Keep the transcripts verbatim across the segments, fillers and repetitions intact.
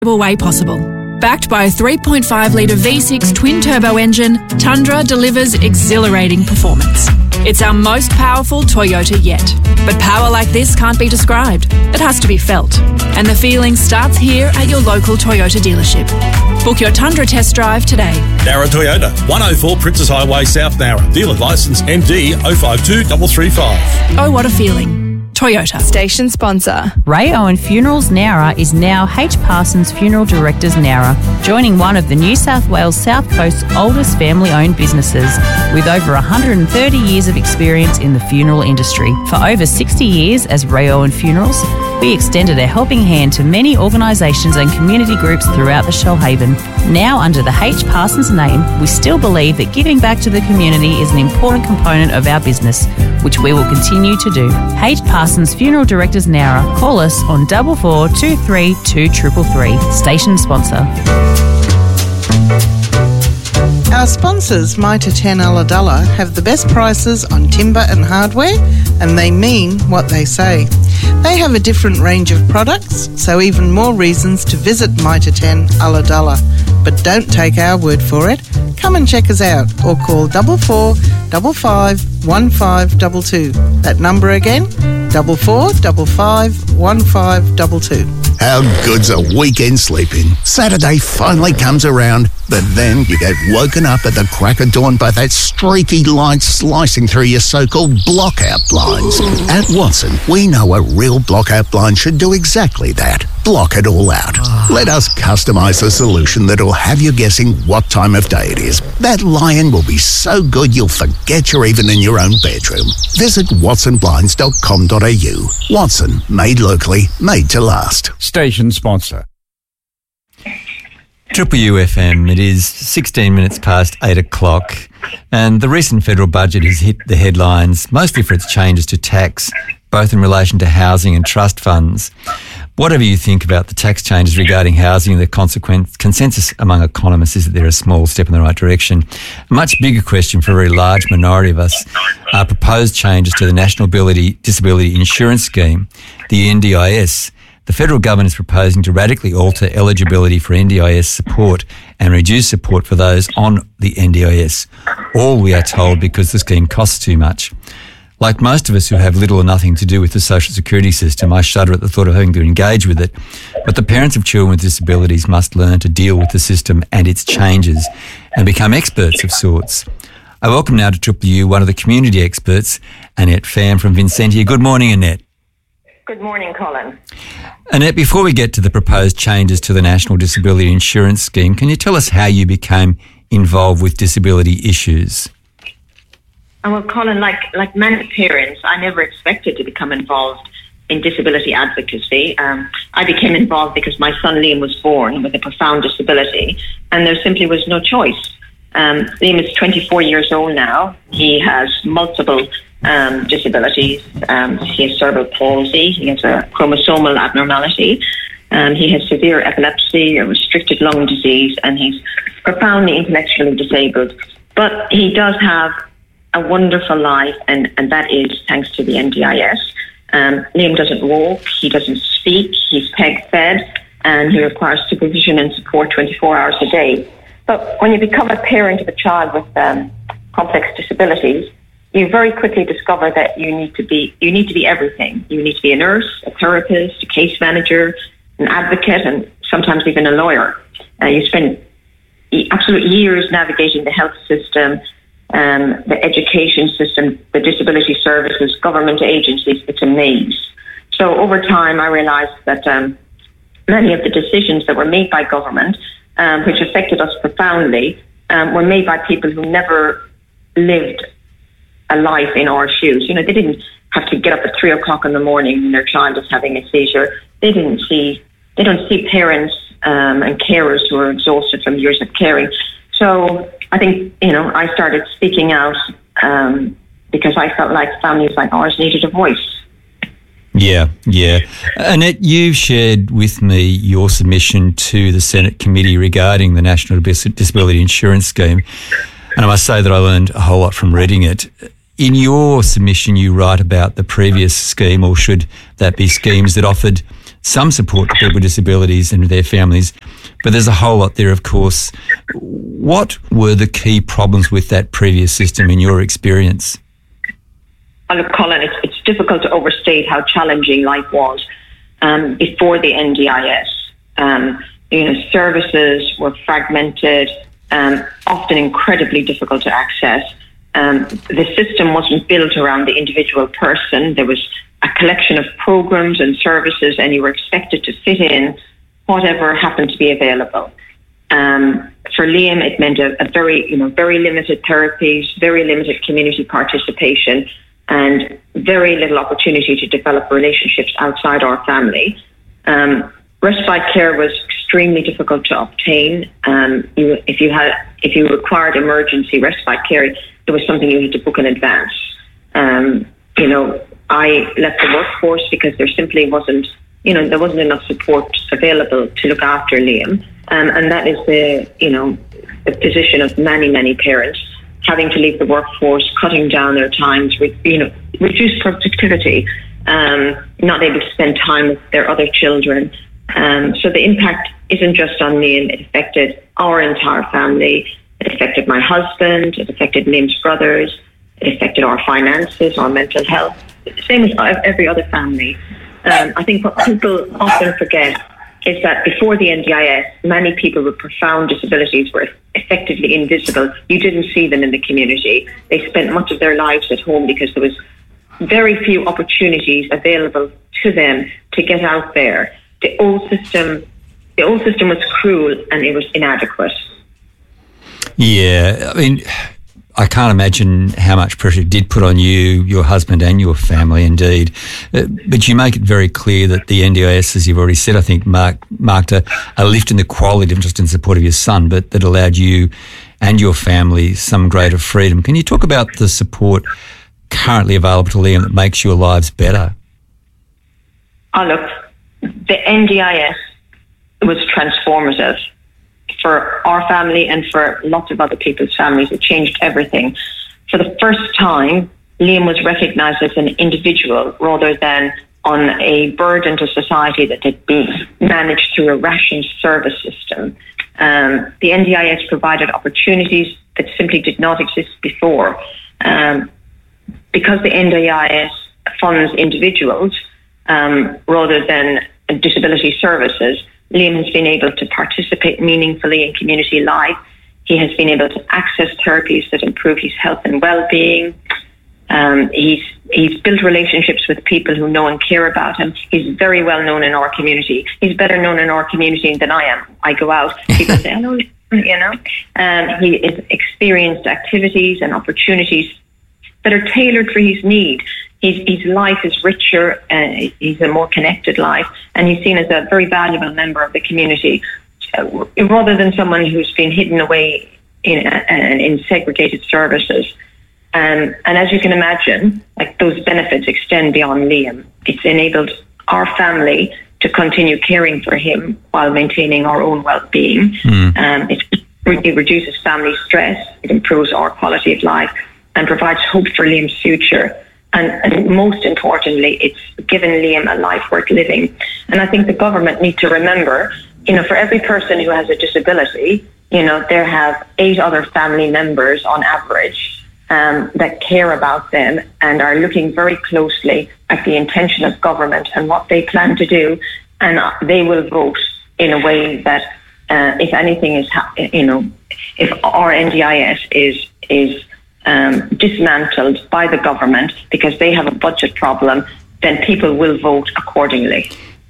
way possible. Backed by a three point five litre V six twin-turbo engine, Tundra delivers exhilarating performance. It's our most powerful Toyota yet. But power like this can't be described. It has to be felt. And the feeling starts here at your local Toyota dealership. Book your Tundra test drive today. Nara Toyota, one oh four Princess Highway, South Nara. Dealer licence M D oh five two three three five. Oh, what a feeling. Toyota. Station sponsor. Ray Owen Funerals Nowra is now H. Parsons Funeral Directors Nowra, joining one of the New South Wales South Coast's oldest family-owned businesses with over one hundred thirty years of experience in the funeral industry. For over sixty years as Ray Owen Funerals, we extended a helping hand to many organisations and community groups throughout the Shoalhaven. Now under the H. Parsons name, we still believe that giving back to the community is an important component of our business, which we will continue to do. H. Parsons Funeral Directors Nowra. Call us on double four two three two triple three. Station sponsor. Our sponsors, Mitre ten Ulladulla, have the best prices on timber and hardware, and they mean what they say. They have a different range of products, so even more reasons to visit Mitre ten Ulladulla. But don't take our word for it. Come and check us out or call double four double five one five double two. That number again, double four double five one five double two. How good's a weekend sleeping? Saturday finally comes around, but then you get woken up at the crack of dawn by that streaky light slicing through your so-called blockout blinds. At Watson, we know a real blockout blind should do exactly that. Block it all out. Let us customise a solution that'll have you guessing what time of day it is. That lion will be so good you'll forget you're even in your own bedroom. Visit watson blinds dot com dot a u. Watson, made locally, made to last. Station sponsor. Triple U F M, it is sixteen minutes past eight o'clock, and the recent federal budget has hit the headlines, mostly for its changes to tax, both in relation to housing and trust funds. Whatever you think about the tax changes regarding housing, the consequent consensus among economists is that they're a small step in the right direction. A much bigger question for a very large minority of us are proposed changes to the National Disability Insurance Scheme, the N D I S. The federal government is proposing to radically alter eligibility for N D I S support and reduce support for those on the N D I S. All, we are told, because the scheme costs too much. Like most of us who have little or nothing to do with the social security system, I shudder at the thought of having to engage with it. But the parents of children with disabilities must learn to deal with the system and its changes and become experts of sorts. I welcome now to Triple U one of the community experts, Annette Pham from Vincentia. Good morning, Annette. Good morning, Colin. Annette, before we get to the proposed changes to the National Disability Insurance Scheme, can you tell us how you became involved with disability issues? Oh, well, Colin, like like many parents, I never expected to become involved in disability advocacy. Um, I became involved because my son Liam was born with a profound disability, and there simply was no choice. Um, Liam is twenty-four years old now. He has multiple um, disabilities. Um, he has cerebral palsy. He has a chromosomal abnormality. Um, he has severe epilepsy, a restricted lung disease, and he's profoundly intellectually disabled. But he does have a wonderful life, and, and that is thanks to the N D I S. Um, Liam doesn't walk, he doesn't speak, he's peg-fed, and he requires supervision and support twenty-four hours a day. But when you become a parent of a child with um, complex disabilities, you very quickly discover that you need to be you need to be everything. You need to be a nurse, a therapist, a case manager, an advocate, and sometimes even a lawyer. Uh, you spend absolute years navigating the health system, Um, the education system, the disability services, government agencies. It's a maze. So over time, I realised that um, many of the decisions that were made by government, um, which affected us profoundly, um, were made by people who never lived a life in our shoes. You know, they didn't have to get up at three o'clock in the morning when their child is having a seizure. They didn't see, they don't see parents um, and carers who are exhausted from years of caring. So I think, you know, I started speaking out um, because I felt like families like ours needed a voice. Yeah, yeah. Annette, you've shared with me your submission to the Senate committee regarding the National Disability Insurance Scheme, and I must say that I learned a whole lot from reading it. In your submission, you write about the previous scheme, or should that be schemes that offered some support to people with disabilities and their families, but there's a whole lot there, of course. What were the key problems with that previous system in your experience? Well, look, Colin, it's, it's difficult to overstate how challenging life was um, before the N D I S. Um, you know, services were fragmented, um, often incredibly difficult to access. Um, the system wasn't built around the individual person. There was a collection of programs and services, and you were expected to fit in whatever happened to be available. Um, for Liam, it meant a, a very, you know, very limited therapies, very limited community participation, and very little opportunity to develop relationships outside our family. Um, respite care was extremely difficult to obtain. Um, you, if you had, if you required emergency respite care, it was something you had to book in advance. Um, you know, I left the workforce because there simply wasn't, you know, there wasn't enough support available to look after Liam. Um, and that is the, you know, the position of many, many parents, having to leave the workforce, cutting down their times, with, you know, reduced productivity, um, not able to spend time with their other children. Um, so the impact isn't just on Liam, it affected our entire family. It affected my husband, it affected Liam's brothers, it affected our finances, our mental health, same as every other family. Um, I think what people often forget is that before the N D I S, many people with profound disabilities were effectively invisible. You didn't see them in the community. They spent much of their lives at home because there was very few opportunities available to them to get out there. The old system, the old system was cruel and it was inadequate. Yeah, I mean, I can't imagine how much pressure it did put on you, your husband and your family, indeed. Uh, but you make it very clear that the N D I S, as you've already said, I think mark, marked a, a lift in the quality, not just in support of your son, but that allowed you and your family some greater freedom. Can you talk about the support currently available to Liam that makes your lives better? Oh, look, the N D I S was transformative for our family and for lots of other people's families. It changed everything. For the first time, Liam was recognised as an individual rather than on a burden to society that had been managed through a ration service system. Um, the N D I S provided opportunities that simply did not exist before. Um, because the N D I S funds individuals um, rather than disability services, Liam has been able to participate meaningfully in community life. He has been able to access therapies that improve his health and well-being. Um, he's he's built relationships with people who know and care about him. He's very well known in our community. He's better known in our community than I am. I go out, people say, hello, you know. Um, he has experienced activities and opportunities that are tailored for his need. His, his life is richer, uh, he's a more connected life, and he's seen as a very valuable member of the community, uh, rather than someone who's been hidden away in, uh, in segregated services. Um, and as you can imagine, like, those benefits extend beyond Liam. It's enabled our family to continue caring for him while maintaining our own well-being. Mm. Um, it, it reduces family stress, it improves our quality of life, and provides hope for Liam's future. And, and most importantly, it's given Liam a life worth living. And I think the government need to remember, you know, for every person who has a disability, you know, they have eight other family members on average um, that care about them and are looking very closely at the intention of government and what they plan to do. And they will vote in a way that, uh, if anything is, ha- you know, if our N D I S is is Um, dismantled by the government because they have a budget problem, then people will vote accordingly.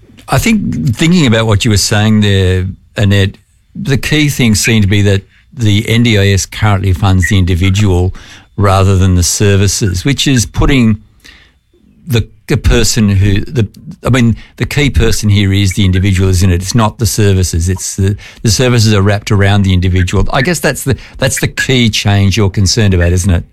I think, thinking about what you were saying there, Annette, the key thing seemed to be that the N D I S currently funds the individual rather than the services, which is putting the, the person who, the I mean, the key person here is the individual, isn't it? It's not the services. It's the, the services are wrapped around the individual. I guess that's the that's the key change you're concerned about, isn't it?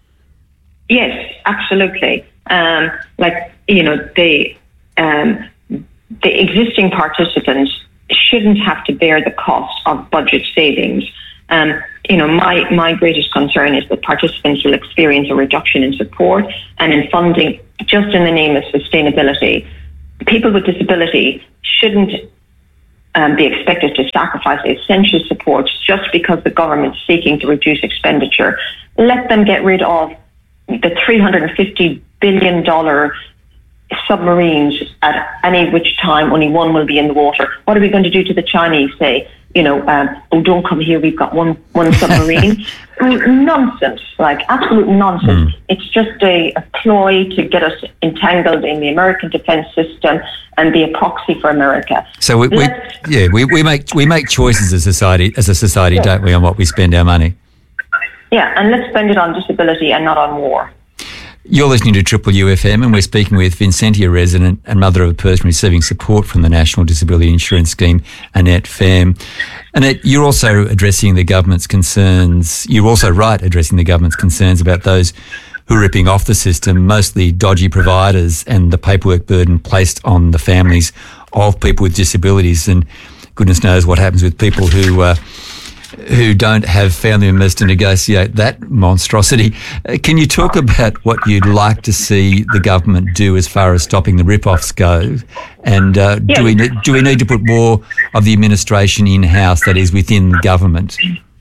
Yes, absolutely. Um, like, you know, the um, the existing participants shouldn't have to bear the cost of budget savings. Um, you know, my, my greatest concern is that participants will experience a reduction in support and in funding just in the name of sustainability. people with disability shouldn't um, be expected to sacrifice essential supports just because the government's seeking to reduce expenditure. Let them get rid of the three hundred fifty billion dollars submarines at any which time only one will be in the water. What are we going to do to the Chinese, say? You know, um, oh, don't come here, we've got one one submarine. I mean, nonsense, like absolute nonsense. Mm. It's just a, a ploy to get us entangled in the American defense system and be a proxy for America. So we, we yeah, we, we make we make choices as a society, as a society, yeah. don't we, on what we spend our money? Yeah, and let's spend it on disability and not on war. You're listening to Triple U F M, and we're speaking with Vincentia resident and mother of a person receiving support from the National Disability Insurance Scheme, Annette Pham. Annette, you're also addressing the government's concerns. You're also right addressing the government's concerns about those who are ripping off the system, mostly dodgy providers, and the paperwork burden placed on the families of people with disabilities. And goodness knows what happens with people who uh, who don't have family members to negotiate that monstrosity. Uh, can you talk about what you'd like to see the government do as far as stopping the rip-offs go? And uh, yes. do we ne- do we need to put more of the administration in-house, that is, within the government?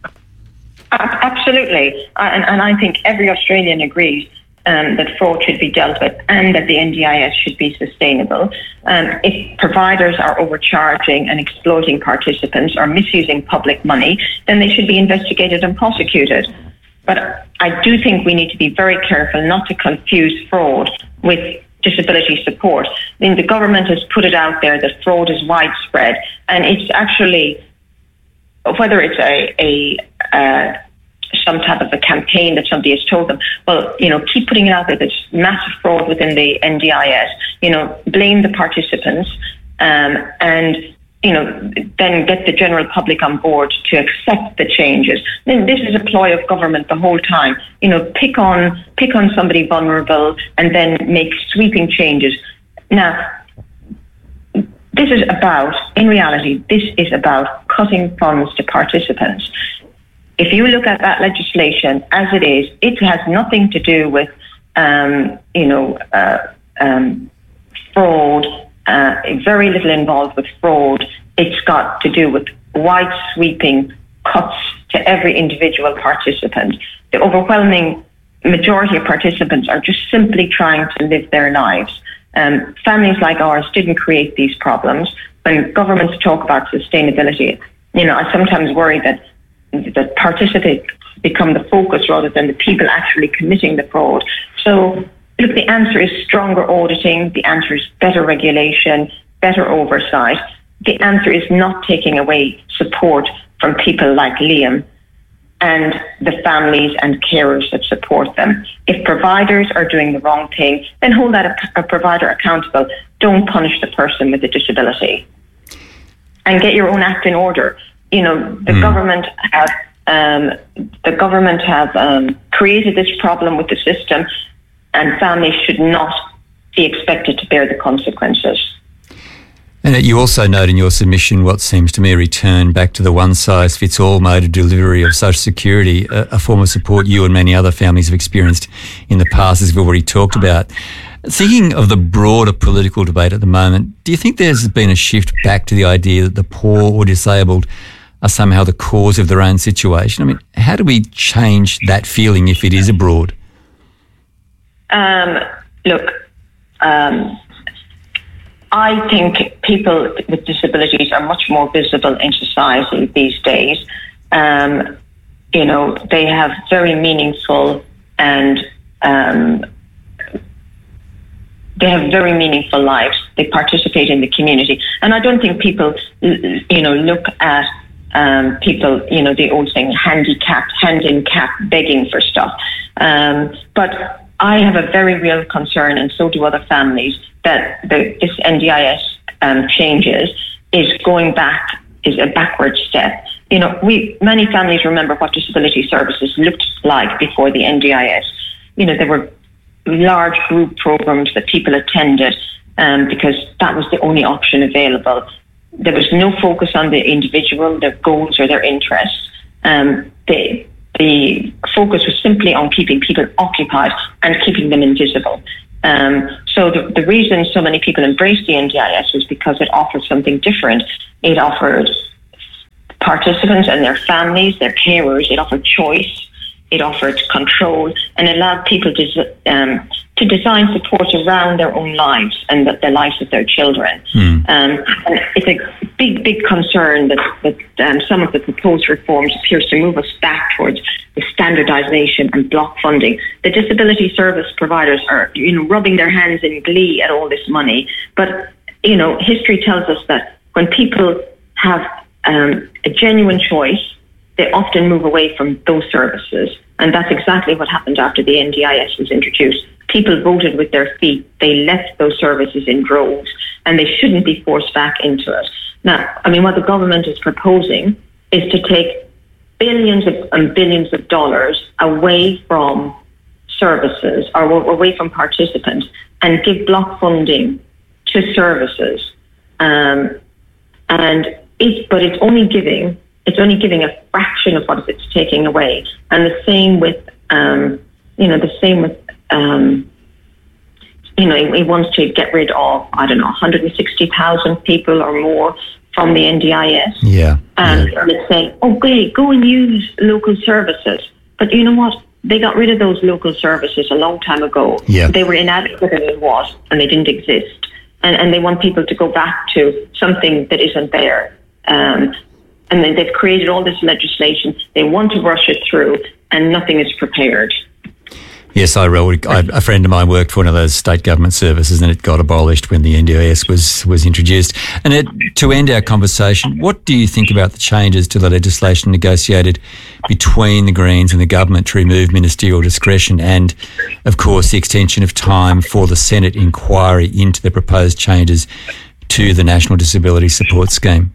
Absolutely. Uh, and, and I think every Australian agrees Um, that fraud should be dealt with and that the N D I S should be sustainable. Um, if providers are overcharging and exploiting participants or misusing public money, then they should be investigated and prosecuted. But I do think we need to be very careful not to confuse fraud with disability support. I mean, the government has put it out there that fraud is widespread, and it's actually, whether it's a, a uh, some type of a campaign that somebody has told them, well, you know, keep putting it out there, there's massive fraud within the N D I S, you know, blame the participants, um, and, you know, then get the general public on board to accept the changes. Then this is a ploy of government the whole time, you know, pick on, pick on somebody vulnerable and then make sweeping changes. Now, this is about, in reality, this is about cutting funds to participants. If you look at that legislation as it is, it has nothing to do with, um, you know, uh, um, fraud, uh, very little involved with fraud. It's got to do with wide sweeping cuts to every individual participant. The overwhelming majority of participants are just simply trying to live their lives. Um, families like ours didn't create these problems. When governments talk about sustainability, you know, I sometimes worry that that participants become the focus rather than the people actually committing the fraud. So, look, the answer is stronger auditing. The answer is better regulation, better oversight. The answer is not taking away support from people like Liam and the families and carers that support them. If providers are doing the wrong thing, then hold that a, a provider accountable. Don't punish the person with a disability. And get your own act in order. You know, the mm. government have um, the government have um, created this problem with the system, and families should not be expected to bear the consequences. And you also note in your submission what seems to me a return back to the one-size-fits-all mode of delivery of Social Security, a, a form of support you and many other families have experienced in the past, as we've already talked about. Thinking of the broader political debate at the moment, do you think there's been a shift back to the idea that the poor or disabled are somehow the cause of their own situation? I mean, how do we change that feeling if it is abroad? Um, look, um, I think people with disabilities are much more visible in society these days. Um, you know, they have very meaningful and um, they have very meaningful lives. They participate in the community. And I don't think people, you know, look at Um, people, you know, the old saying, handicapped, hand in cap, begging for stuff. Um, but I have a very real concern, and so do other families, that the, this N D I S um, changes is going back, is a backward step. You know, we many families remember what disability services looked like before the N D I S. You know, there were large group programs that people attended um, because that was the only option available. There was no focus on the individual, their goals or their interests. Um, the, the focus was simply on keeping people occupied and keeping them invisible. Um, so the, the reason so many people embraced the N D I S was because it offered something different. It offered participants and their families, their carers, it offered choice, it offered control, and it allowed people to, um, to design supports around their own lives and the, the lives of their children. Mm. Um, and it's a big, big concern that, that um, some of the proposed reforms appears to move us back towards the standardisation and block funding. The disability service providers are, you know, rubbing their hands in glee at all this money. But, you know, history tells us that when people have um, a genuine choice, they often move away from those services. And that's exactly what happened after the N D I S was introduced. People voted with their feet. They left those services in droves, and they shouldn't be forced back into it. Now, I mean, what the government is proposing is to take billions of, and billions of dollars away from services or away from participants and give block funding to services. Um, and it, but it's only giving it's only giving a fraction of what it's taking away. And the same with, um, you know, the same with, um, you know, he, he wants to get rid of, I don't know, one hundred sixty thousand people or more from the N D I S. Yeah. And, yeah. and it's saying, okay, go and use local services. But you know what? They got rid of those local services a long time ago. Yeah. They were inadequate and it was, and they didn't exist. And, and they want people to go back to something that isn't there. Um, and then they've created all this legislation. They want to rush it through, and nothing is prepared. Yes, I wrote. I, a friend of mine worked for one of those state government services, and it got abolished when the N D I S was was introduced. And it, to end our conversation, what do you think about the changes to the legislation negotiated between the Greens and the government to remove ministerial discretion, and, of course, the extension of time for the Senate inquiry into the proposed changes to the National Disability Support Scheme?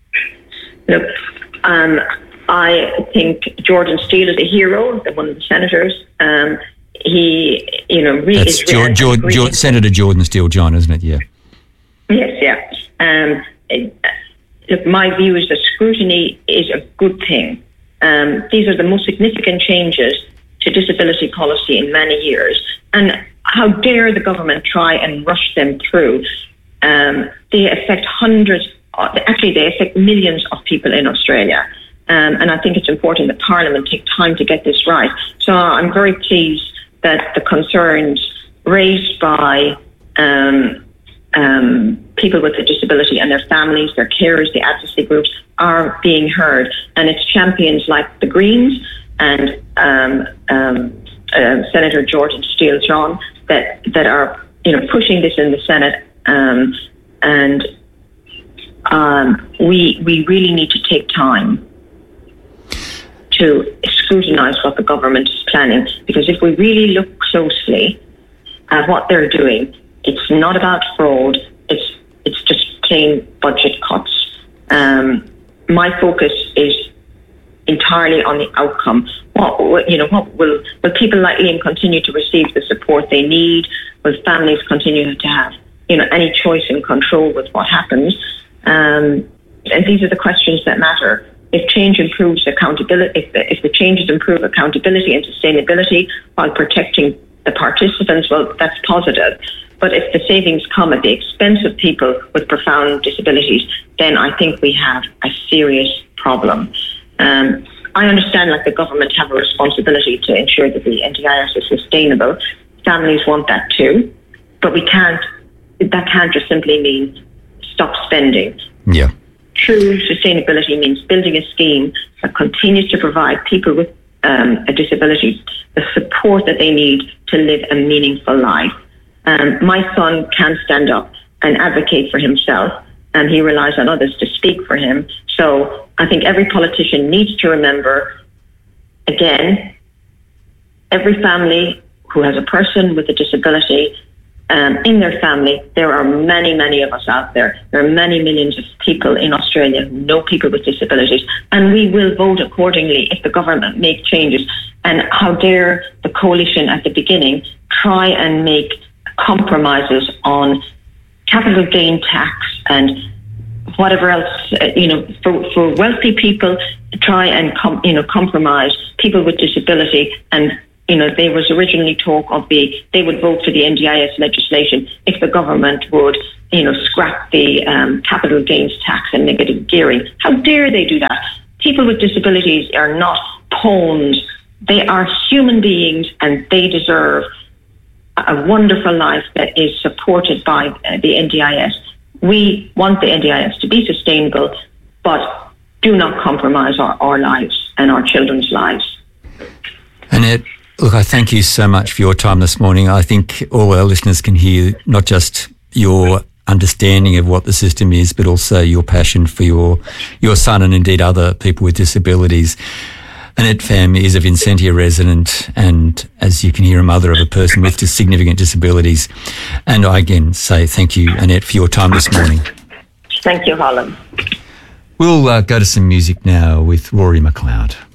Look, um, I think Jordan Steele is a hero, one of the senators. Um, he, you know, really That's is George, George, George, Senator Jordan Steele John, isn't it? Yeah. Yes, yeah. Um, it, look, my view is that scrutiny is a good thing. Um, these are the most significant changes to disability policy in many years. And how dare the government try and rush them through? Um, they affect hundreds, actually they affect millions of people in Australia. Um, and I think it's important that Parliament take time to get this right. So I'm very pleased that the concerns raised by um, um, people with a disability and their families, their carers, the advocacy groups are being heard. And it's champions like the Greens and um, um, uh, Senator Jordan Steele John that, that are, you know, pushing this in the Senate. Um, and um, we we really need to take time to scrutinise what the government is planning, because if we really look closely at what they're doing, it's not about fraud. It's it's just plain budget cuts. Um, my focus is entirely on the outcome. What you know? What will will people like Liam continue to receive the support they need? Will families continue to have, you know, any choice and control with what happens? Um, and these are the questions that matter. If change improves accountability, if the, if the changes improve accountability and sustainability while protecting the participants, well, that's positive. But if the savings come at the expense of people with profound disabilities, then I think we have a serious problem. Um, I understand, like, the government have a responsibility to ensure that the N D I S is sustainable. Families want that too, but we can't. That can't just simply mean stop spending. Yeah. True sustainability means building a scheme that continues to provide people with um, a disability the support that they need to live a meaningful life. Um, my son can stand up and advocate for himself, and he relies on others to speak for him. So I think every politician needs to remember, again, every family who has a person with a disability Um, in their family, there are many, many of us out there. There are many millions of people in Australia who know people with disabilities, and we will vote accordingly if the government make changes. And how dare the coalition at the beginning try and make compromises on capital gain tax and whatever else, uh, you know, for, for wealthy people, try and com- you know compromise people with disability and, you know, there was originally talk of the, they would vote for the N D I S legislation if the government would, you know, scrap the um, capital gains tax and negative gearing. How dare they do that? People with disabilities are not pawns. They are human beings, and they deserve a wonderful life that is supported by uh, the N D I S. We want the N D I S to be sustainable, but do not compromise our, our lives and our children's lives. Annette, look, I thank you so much for your time this morning. I think all our listeners can hear not just your understanding of what the system is, but also your passion for your your son and indeed other people with disabilities. Annette Pham is a Vincentia resident and, as you can hear, a mother of a person with significant disabilities. And I again say thank you, Annette, for your time this morning. Thank you, Holland. We'll uh, go to some music now with Rory McLeod.